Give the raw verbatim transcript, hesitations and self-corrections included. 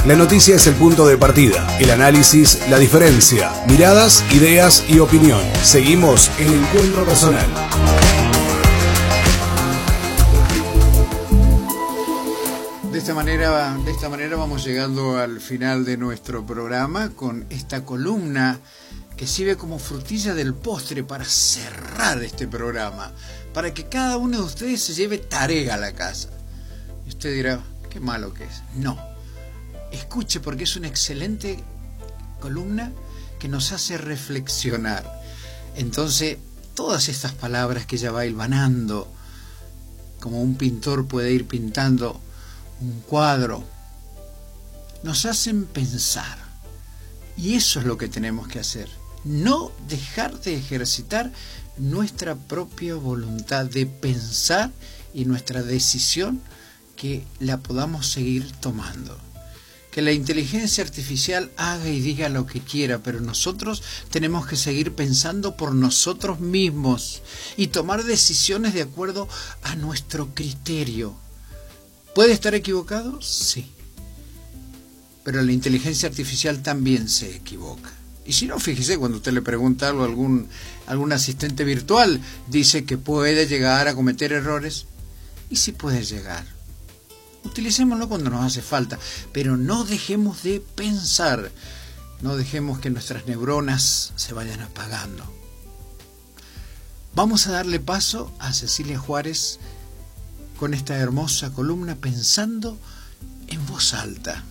La noticia es el punto de partida, el análisis, la diferencia, miradas, ideas y opinión. Seguimos en Encuentro Personal. De esta manera, de esta manera vamos llegando al final de nuestro programa con esta columna que sirve como frutilla del postre para cerrar este programa, para que cada uno de ustedes se lleve tarea a la casa. Y usted dirá, qué malo que es. No, escuche, porque es una excelente columna que nos hace reflexionar. Entonces, todas estas palabras que ella va hilvanando, como un pintor puede ir pintando un cuadro, nos hacen pensar. Y eso es lo que tenemos que hacer. No dejar de ejercitar nuestra propia voluntad de pensar y nuestra decisión, que la podamos seguir tomando. Que la inteligencia artificial haga y diga lo que quiera, pero nosotros tenemos que seguir pensando por nosotros mismos y tomar decisiones de acuerdo a nuestro criterio. ¿Puede estar equivocado? Sí. Pero la inteligencia artificial también se equivoca. Y si no, fíjese, cuando usted le pregunta algo a algún, algún asistente virtual, dice que puede llegar a cometer errores. Y sí puede llegar. Utilicémoslo cuando nos hace falta, pero no dejemos de pensar. No dejemos que nuestras neuronas se vayan apagando. Vamos a darle paso a Cecilia Juárez con esta hermosa columna Pensando en Voz Alta.